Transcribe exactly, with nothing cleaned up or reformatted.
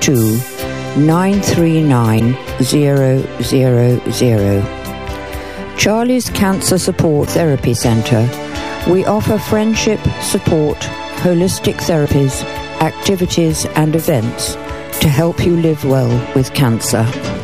two, nine three nine, zero zero zero. Charlie's Cancer Support Therapy Centre. We offer friendship, support, holistic therapies, activities and events to help you live well with cancer.